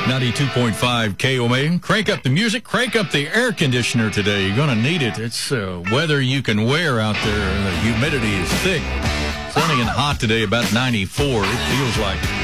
92.5 KOMA. Crank up the music, crank up the air conditioner today. You're going to need it. It's weather you can wear out there. The humidity is thick. Sunny and hot today, about 94. It feels like